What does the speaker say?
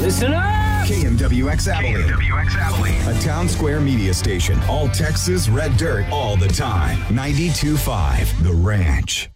Listen up! KMWX Abilene. A town square media station. All Texas red dirt all the time. 92.5 The Ranch.